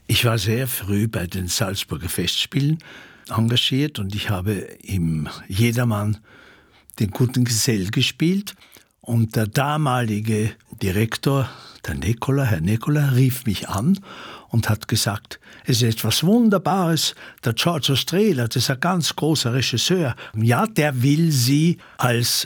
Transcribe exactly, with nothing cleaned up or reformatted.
Ich war sehr früh bei den Salzburger Festspielen engagiert und ich habe im Jedermann den guten Gesell gespielt. Und der damalige Direktor, der Nekola, Herr Nekola, rief mich an und hat gesagt, es ist etwas Wunderbares, der Giorgio Strehler, das ist ein ganz großer Regisseur. Ja, der will Sie als